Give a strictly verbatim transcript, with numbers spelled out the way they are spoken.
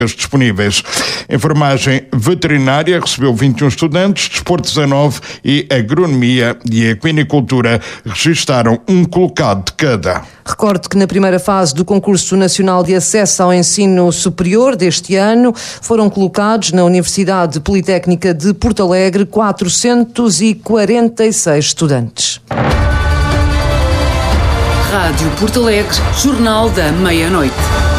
disponíveis. Enfermagem veterinária recebeu vinte e um estudantes, desporto dezanove e agronomia e equinicultura registaram um colocado de cada. Recordo que na primeira fase do Concurso Nacional de Acesso ao Ensino Superior deste ano foram colocados na Universidade Politécnica de Porto Alegre quatrocentos e quarenta e seis estudantes. Rádio Porto Alegre, Jornal da Meia-Noite.